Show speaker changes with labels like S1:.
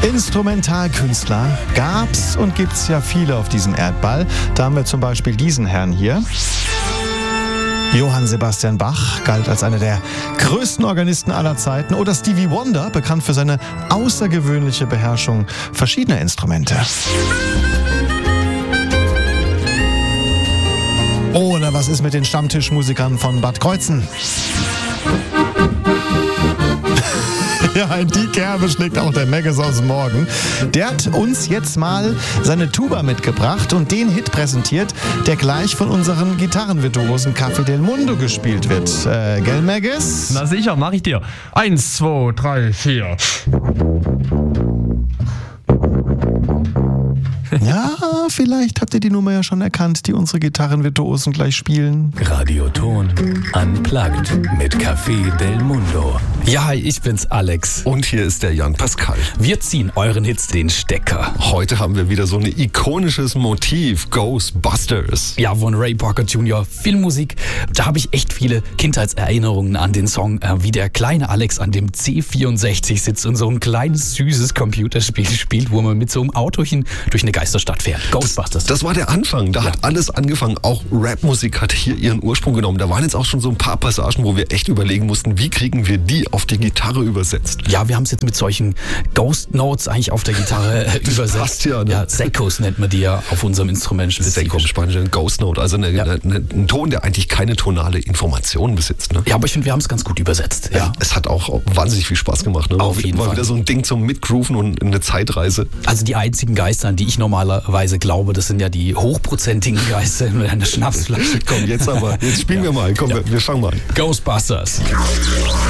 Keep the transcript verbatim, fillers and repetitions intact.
S1: Instrumentalkünstler gab's und gibt's ja viele auf diesem Erdball. Da haben wir zum Beispiel diesen Herrn hier. Johann Sebastian Bach galt als einer der größten Organisten aller Zeiten. Oder Stevie Wonder, bekannt für seine außergewöhnliche Beherrschung verschiedener Instrumente. Oder was ist mit den Stammtischmusikern von Bad Kreuzen? Ja, in die Kerbe schlägt auch der Megges aus dem Morgen. Der hat uns jetzt mal seine Tuba mitgebracht und den Hit präsentiert, der gleich von unseren Gitarrenvirtuosen Café del Mundo gespielt wird. Äh, gell, Megges?
S2: Na sicher, mach ich dir. Eins, zwei, drei, vier.
S1: Ja, vielleicht habt ihr die Nummer ja schon erkannt, die unsere Gitarrenvirtuosen gleich spielen.
S3: Radioton Unplugged mit Café del Mundo.
S4: Ja, ich bin's, Alex.
S5: Und hier ist der Jan Pascal.
S4: Wir ziehen euren Hits den Stecker.
S5: Heute haben wir wieder so ein ikonisches Motiv, Ghostbusters.
S4: Ja, von Ray Parker Junior Filmmusik. Da habe ich echt viele Kindheitserinnerungen an den Song, äh, wie der kleine Alex an dem C vierundsechzig sitzt und so ein kleines, süßes Computerspiel spielt, wo man mit so einem Autochen durch eine Geisterstadt fährt. Ghostbusters.
S5: Das war der Anfang. Da
S4: ja.
S5: hat alles angefangen. Auch Rapmusik hat hier ihren Ursprung genommen. Da waren jetzt auch schon so ein paar Passagen, wo wir echt überlegen mussten, wie kriegen wir die auf die Gitarre übersetzt.
S4: Ja, wir haben es jetzt mit solchen Ghost Notes eigentlich auf der Gitarre äh, übersetzt.
S5: Passt ja, ne?
S4: Ja, Seccos nennt man die ja auf unserem Instrument spezifisch.
S5: Secco im Spanischen, Ghost Note, also eine, ja. eine, eine, ein Ton, der eigentlich keine tonale Information besitzt. Ne?
S4: Ja, aber ich finde, wir haben es ganz gut übersetzt. Ja.
S5: Ja, es hat auch wahnsinnig viel Spaß gemacht. Ne?
S4: Auf jeden
S5: war
S4: Fall.
S5: wieder so ein Ding zum Mitgrooven und eine Zeitreise.
S4: Also die einzigen Geister, an die ich normalerweise glaube, das sind ja die hochprozentigen Geister in einer Schnapsflasche.
S5: Komm, jetzt aber, jetzt spielen ja. wir mal. Komm, ja. wir, wir fangen mal an.
S4: Ghostbusters.